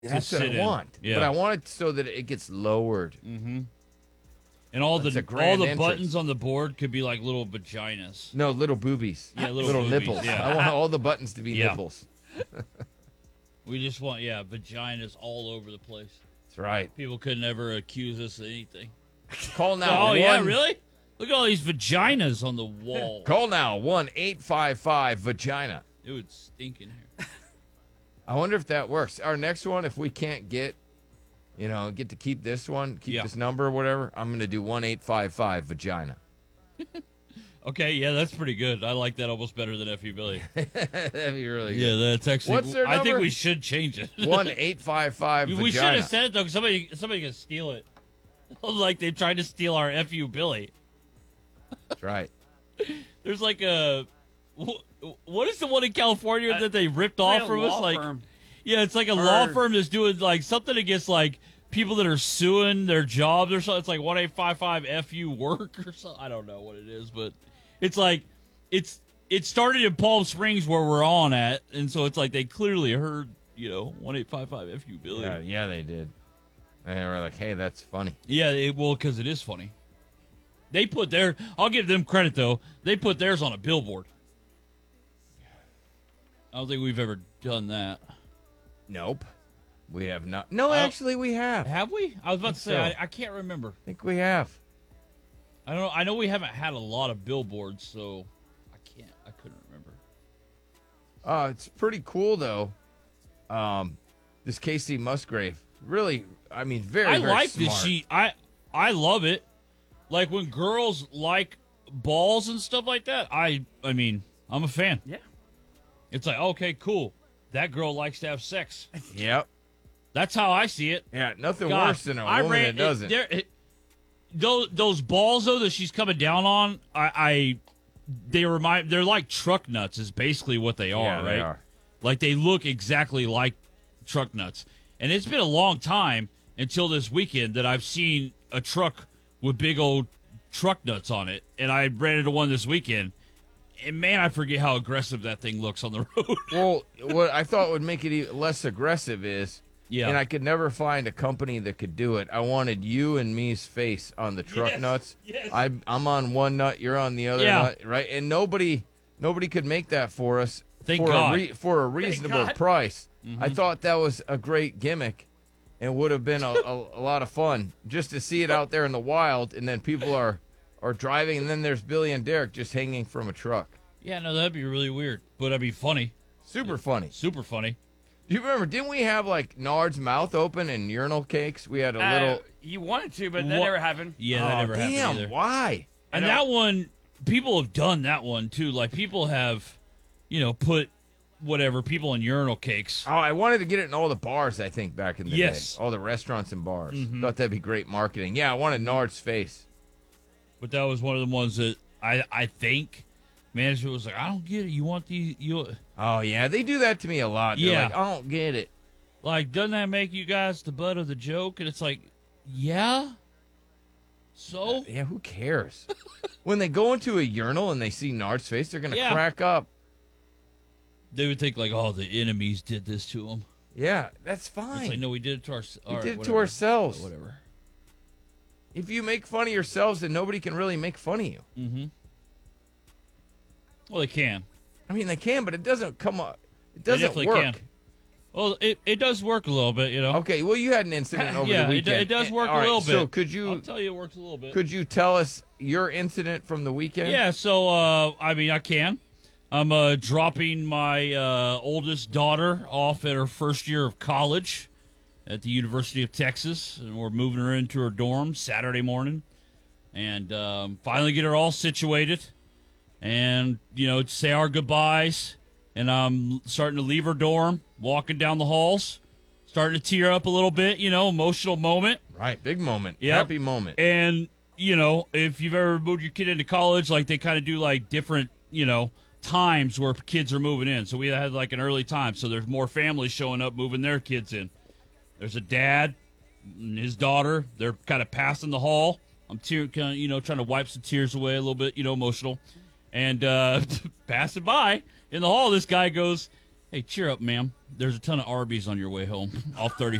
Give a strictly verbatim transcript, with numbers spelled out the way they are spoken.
That's what I sit in. want. Yeah. But I want it so that it gets lowered. Mm-hmm. And all That's a the grand all the entrance. buttons on the board could be like little vaginas. No, little boobies. Yeah, little little boobies, nipples. yeah. I want all the buttons to be Yeah. nipples. We just want, yeah, vaginas all over the place. That's right. People could never accuse us of anything. Call now. Oh, one, yeah, really? Look at all these vaginas on the wall. Call now. one eight five five vagina. It would stink in here. I wonder if that works. Our next one, if we can't get, you know, get to keep this one, keep Yeah. this number or whatever, I'm going to do one eight five five vagina. Okay, yeah, that's pretty good. I like that almost better than F U Billy. That'd be really Yeah, good. that's actually. What's their I think number? we should change it. one eight five five vagina. We should have said it though, because somebody somebody can steal it. Like they tried to steal our F U Billy. That's right. There's like a wh- what is the one in California Uh, that they ripped Like off a from law us? Like, firm. yeah, it's like a Or- law firm that's doing like something against like people that are suing their jobs or something. It's like one eight five five F U work or something. I don't know what it is, but it's like it's it started in Palm Springs where we're on at, and so it's like they clearly heard, you know, one eight five five F U Billy. Yeah, yeah, they did. And they were like, hey, that's funny. Yeah, it, well, because it is funny. They put their, I'll give them credit, though. They put theirs on a billboard. I don't think we've ever done that. Nope. We have not. No, I don't- actually, we have. I Have we? I was about to say, so. I, I can't remember. think we have. I don't know. I know we haven't had a lot of billboards, so I can't, I couldn't remember. Uh, it's pretty cool, though. Um, this Casey Musgrave, really, I mean, very, I very like smart. this sheet. I, I love it. Like when girls like balls and stuff like that, I, I mean, I'm a fan. Yeah. It's like, okay, cool. That girl likes to have sex. Yep. That's how I see it. Yeah, nothing God, worse than a I woman ran, that doesn't. It, there- it- those, those balls though that she's coming down on, I, I they remind they're like truck nuts is basically what they are, yeah, right? they are. Like they look exactly like truck nuts. And it's been a long time until this weekend that I've seen a truck with big old truck nuts on it, and I ran into one this weekend. And man, I forget how aggressive that thing looks on the road. Well, what I thought would make it e- less aggressive is, Yeah. and I could never find a company that could do it. I wanted you and me's face on the truck Yes, nuts. yes. I, I'm on one nut, you're on the other Yeah. nut, right? And nobody, nobody could make that for us Thank for God. a re, for a reasonable God. price. Mm-hmm. I thought that was a great gimmick, and would have been a, a, a lot of fun just to see it out there in the wild, and then people are are driving, and then there's Billy and Derek just hanging from a truck. Yeah, no, that'd be really weird, but that'd be funny, Super funny. super funny. Do you remember? Didn't we have like Nard's mouth open and urinal cakes? We had a Uh, little. you wanted to, but that What- never happened. Yeah, oh, that never damn! happened either. Why? And I that know. one, people have done that one too. Like people have, you know, put whatever people in urinal cakes. Oh, I wanted to get it in all the bars. I think back in the Yes. day, all the restaurants and bars. Mhm. Thought that'd be great marketing. Yeah, I wanted Nard's face. But that was one of the ones that I I think management was like, I don't get it. You want these? You Oh yeah, they do that to me a lot. They're Yeah. like, I don't get it. like doesn't that make you guys the butt of the joke? And it's like, yeah. So Yeah, who cares? When they go into a urinal and they see Nard's face, they're gonna Yeah. crack up. they would think like, oh, the enemies did this to them. Yeah, that's It's fine. like, no, we did it to our. we our did it to whatever. ourselves. But whatever. If you make fun of yourselves, then nobody can really make fun of you. Mm-hmm. Well, they can. I mean, they can, but it doesn't come up. It They doesn't definitely work. can. Well, it, it does work a little bit, you know. Okay, well, you had an incident over Yeah, the it do- weekend. it does work a All right, little So bit. could I'll you tell you, it works a little bit. could you tell us your incident from the weekend? Yeah, so uh, I mean, I can. I'm uh, dropping my uh, oldest daughter off at her first year of college at the University of Texas, and we're moving her into her dorm Saturday morning, and um, finally get her all situated, and you know, say our goodbyes. And I'm starting to leave her dorm, walking down the halls, starting to tear up a little bit. You know, emotional moment. Right, big moment. Yep. Happy moment. And, you know, if you've ever moved your kid into college, like they kind of do like different, you know, times where kids are moving in. So we had like an early time. So there's more families showing up, moving their kids in. There's a dad and his daughter. They're kind of passing the hall. I'm tear, kind of, you know, trying to wipe some tears away a little bit, you know, emotional. And uh, passing by in the hall, this guy goes, Hey, cheer up, ma'am. There's a ton of Arby's on your way home off thirty.